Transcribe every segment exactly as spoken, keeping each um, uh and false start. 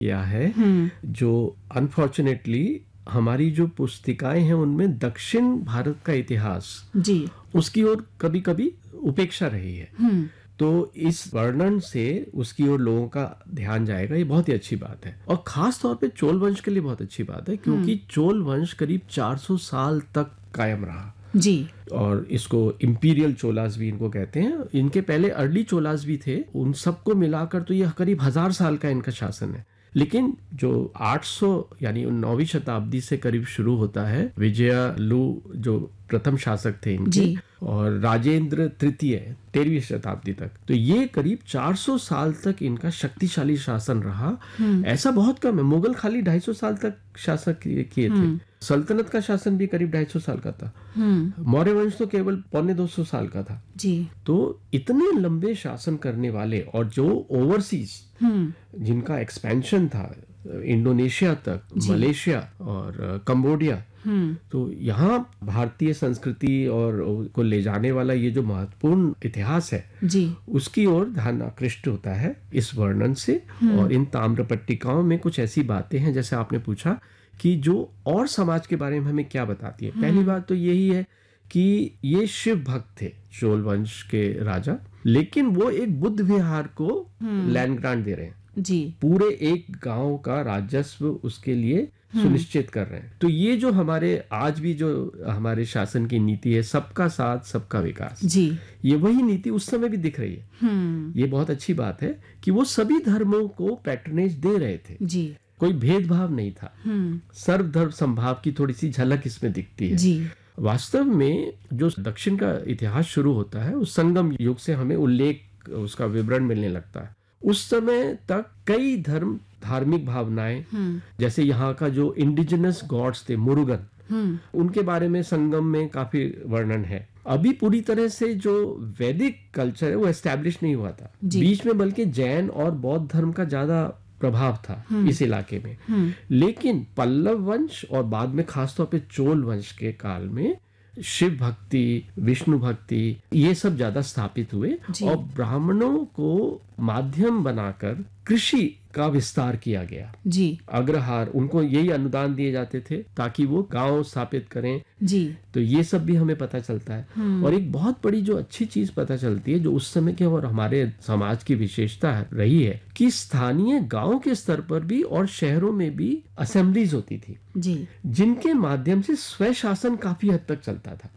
किया है, जो अनफॉर्चुनेटली हमारी जो पुस्तिकाएं हैं उनमें दक्षिण भारत का इतिहास जी उसकी ओर कभी कभी उपेक्षा रही है। तो इस वर्णन से उसकी ओर लोगों का ध्यान जाएगा, ये बहुत ही अच्छी बात है। और खास तौर पे चोल वंश के लिए बहुत अच्छी बात है, क्योंकि चोल वंश करीब चार सौ साल तक कायम रहा जी। और इसको इंपीरियल चोलास भी इनको कहते हैं। इनके पहले अर्ली चोलास भी थे, उन सबको मिलाकर तो यह करीब हजार साल का इनका शासन है। लेकिन जो आठ सौ यानी नौवीं शताब्दी से करीब शुरू होता है, विजयालु जो प्रथम शासक थे इनके, और राजेंद्र तृतीय तेरहवीं शताब्दी तक, तो ये करीब चार सौ साल तक इनका शक्तिशाली शासन रहा। ऐसा बहुत कम है, मुगल खाली ढाई सौ साल तक शासक किए थे, सल्तनत का शासन भी करीब ढाई सौ साल का था, मौर्य वंश तो केवल पौने दो सौ साल का था जी। तो इतने लंबे शासन करने वाले, और जो ओवरसीज जिनका एक्सपेंशन था इंडोनेशिया तक, मलेशिया और कंबोडिया, तो यहाँ भारतीय संस्कृति और को ले जाने वाला ये जो महत्वपूर्ण इतिहास है जी, उसकी ओर ध्यान आकृष्ट होता है इस वर्णन से। और इन ताम्र पट्टिकाओं में कुछ ऐसी बातें हैं, जैसे आपने पूछा कि जो और समाज के बारे में हमें क्या बताती है। पहली बात तो यही है कि ये शिव भक्त थे चोल वंश के राजा, लेकिन वो एक बुद्ध विहार को लैंड ग्रांट दे रहे हैं जी, पूरे एक गांव का राजस्व उसके लिए सुनिश्चित कर रहे हैं। तो ये जो हमारे आज भी जो हमारे शासन की नीति है, सबका साथ सबका विकास जी, ये वही नीति उस समय भी दिख रही है। ये बहुत अच्छी बात है कि वो सभी धर्मों को पैट्रनेज दे रहे थे जी, कोई भेदभाव नहीं था। सर्वधर्म संभाव की थोड़ी सी झलक इसमें दिखती है जी। वास्तव में जो दक्षिण का इतिहास शुरू होता है, उस संगम युग से हमें उल्लेख, उसका विवरण मिलने लगता है। उस समय तक कई धर्म, धार्मिक भावनाएं, जैसे यहाँ का जो इंडिजिनस गॉड्स थे मुरुगन, उनके बारे में संगम में काफी वर्णन है। अभी पूरी तरह से जो वैदिक कल्चर है वो एस्टैब्लिश नहीं हुआ था बीच में, बल्कि जैन और बौद्ध धर्म का ज्यादा प्रभाव था इस इलाके में। लेकिन पल्लव वंश और बाद में खासतौर पे चोल वंश के काल में शिव भक्ति, विष्णु भक्ति, ये सब ज्यादा स्थापित हुए, और ब्राह्मणों को माध्यम बनाकर कृषि का विस्तार किया गया जी। अग्रहार, उनको यही अनुदान दिए जाते थे ताकि वो गांव स्थापित करें जी। तो ये सब भी हमें पता चलता है। और एक बहुत बड़ी जो अच्छी चीज पता चलती है, जो उस समय के और हमारे समाज की विशेषता रही है, कि स्थानीय गांव के स्तर पर भी और शहरों में भी असेंबलीज होती थी जी, जिनके माध्यम से स्वशासन काफी हद तक चलता था।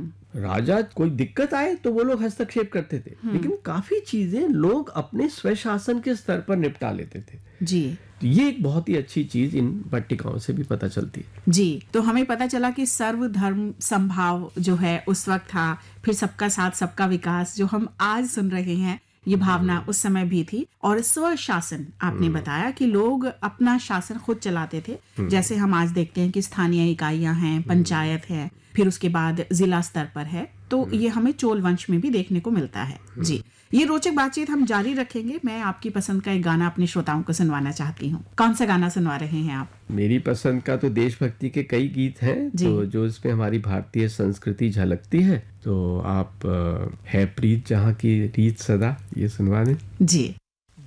राजा कोई दिक्कत आए तो वो लोग हस्तक्षेप करते थे, लेकिन काफी चीजें लोग अपने स्वशासन के स्तर पर निपटा लेते थे जी। तो ये एक बहुत ही अच्छी चीज इन पट्टिकाओं से भी पता चलती है जी। तो हमें पता चला कि सर्वधर्म संभाव जो है उस वक्त था, फिर सबका साथ सबका विकास जो हम आज सुन रहे हैं, ये भावना उस समय भी थी। और स्वशासन आपने बताया कि लोग अपना शासन खुद चलाते थे, जैसे हम आज देखते हैं कि स्थानीय इकाइयां हैं, पंचायत है, फिर उसके बाद जिला स्तर पर है। तो ये हमें चोल वंश में भी देखने को मिलता है जी। ये रोचक बातचीत हम जारी रखेंगे। मैं आपकी पसंद का एक गाना अपने श्रोताओं को सुनवाना चाहती हूँ। कौन सा गाना सुनवा रहे हैं आप? मेरी पसंद का तो देशभक्ति के कई गीत हैं, तो जो इसमें हमारी भारतीय संस्कृति झलकती है, तो आप है प्रीत जहाँ की रीत सदा, ये सुनवा दें जी।